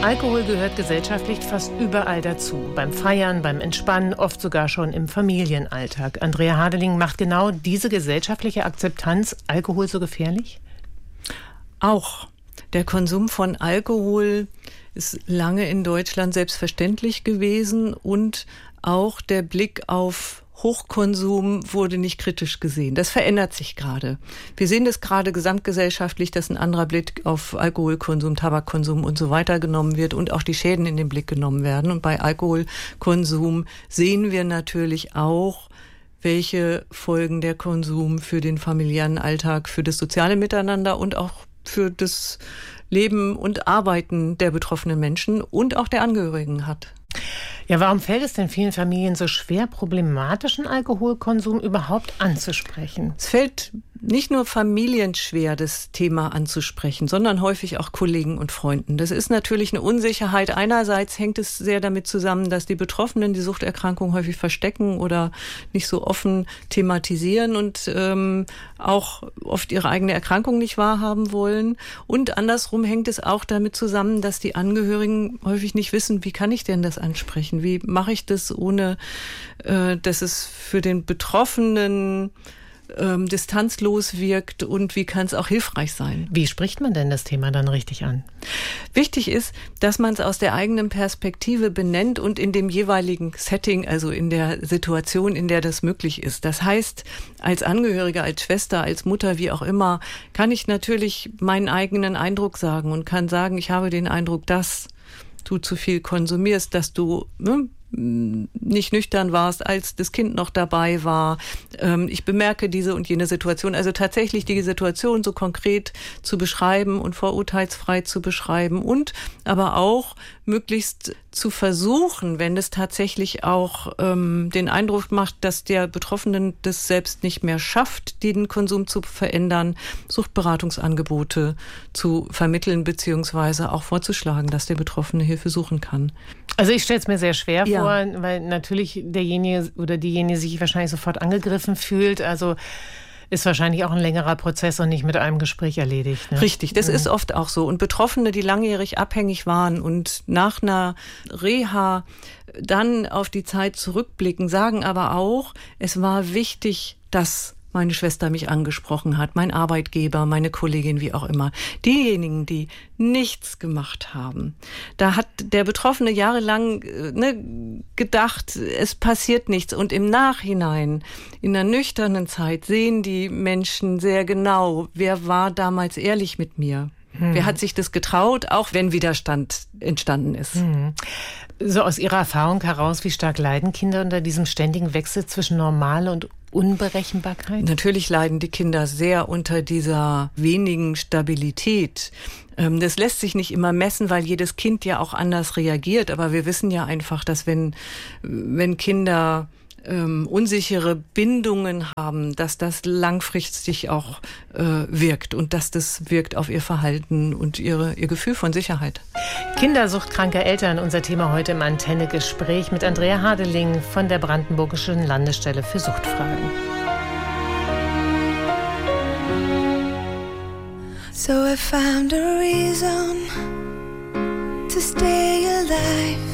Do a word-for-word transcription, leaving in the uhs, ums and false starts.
Alkohol gehört gesellschaftlich fast überall dazu. Beim Feiern, beim Entspannen, oft sogar schon im Familienalltag. Andrea Hadeling, macht genau diese gesellschaftliche Akzeptanz Alkohol so gefährlich? Auch. Der Konsum von Alkohol ist lange in Deutschland selbstverständlich gewesen und auch der Blick auf Hochkonsum wurde nicht kritisch gesehen. Das verändert sich gerade. Wir sehen das gerade gesamtgesellschaftlich, dass ein anderer Blick auf Alkoholkonsum, Tabakkonsum und so weiter genommen wird und auch die Schäden in den Blick genommen werden. Und bei Alkoholkonsum sehen wir natürlich auch, welche Folgen der Konsum für den familiären Alltag, für das soziale Miteinander und auch für das Leben und Arbeiten der betroffenen Menschen und auch der Angehörigen hat. Ja, warum fällt es denn vielen Familien so schwer, problematischen Alkoholkonsum überhaupt anzusprechen? Es fällt nicht nur Familien schwer, das Thema anzusprechen, sondern häufig auch Kollegen und Freunden. Das ist natürlich eine Unsicherheit. Einerseits hängt es sehr damit zusammen, dass die Betroffenen die Suchterkrankung häufig verstecken oder nicht so offen thematisieren und ähm, auch oft ihre eigene Erkrankung nicht wahrhaben wollen. Und andersrum hängt es auch damit zusammen, dass die Angehörigen häufig nicht wissen, wie kann ich denn das ansprechen? Wie mache ich das, ohne äh, dass es für den Betroffenen ähm, distanzlos wirkt, und wie kann es auch hilfreich sein? Wie spricht man denn das Thema dann richtig an? Wichtig ist, dass man es aus der eigenen Perspektive benennt und in dem jeweiligen Setting, also in der Situation, in der das möglich ist. Das heißt, als Angehörige, als Schwester, als Mutter, wie auch immer, kann ich natürlich meinen eigenen Eindruck sagen und kann sagen, ich habe den Eindruck, dass du zu viel konsumierst, dass du ne, nicht nüchtern warst, als das Kind noch dabei war. Ähm, ich bemerke diese und jene Situation. Also tatsächlich die Situation so konkret zu beschreiben und vorurteilsfrei zu beschreiben und aber auch möglichst zu versuchen, wenn es tatsächlich auch ähm, den Eindruck macht, dass der Betroffene das selbst nicht mehr schafft, den Konsum zu verändern, Suchtberatungsangebote zu vermitteln beziehungsweise auch vorzuschlagen, dass der Betroffene Hilfe suchen kann. Also ich stelle es mir sehr schwer ja. vor, weil natürlich derjenige oder diejenige sich wahrscheinlich sofort angegriffen fühlt. Also ist wahrscheinlich auch ein längerer Prozess und nicht mit einem Gespräch erledigt. Ne? Richtig, das mhm. ist oft auch so. Und Betroffene, die langjährig abhängig waren und nach einer Reha dann auf die Zeit zurückblicken, sagen aber auch, es war wichtig, dass meine Schwester mich angesprochen hat, mein Arbeitgeber, meine Kollegin, wie auch immer. Diejenigen, die nichts gemacht haben, da hat der Betroffene jahrelang ne, gedacht, es passiert nichts. Und im Nachhinein, in der nüchternen Zeit, sehen die Menschen sehr genau, wer war damals ehrlich mit mir. Hm. Wer hat sich das getraut, auch wenn Widerstand entstanden ist. Hm. So aus Ihrer Erfahrung heraus, wie stark leiden Kinder unter diesem ständigen Wechsel zwischen Normal und Unberechenbarkeit? Natürlich leiden die Kinder sehr unter dieser wenigen Stabilität. Das lässt sich nicht immer messen, weil jedes Kind ja auch anders reagiert. Aber wir wissen ja einfach, dass wenn, wenn Kinder ähm, unsichere Bindungen haben, dass das langfristig auch äh, wirkt und dass das wirkt auf ihr Verhalten und ihre, ihr Gefühl von Sicherheit. Kindersuchtkranke Eltern, unser Thema heute im Antenne-Gespräch mit Andrea Hadeling von der Brandenburgischen Landesstelle für Suchtfragen. So I found a reason to stay alive.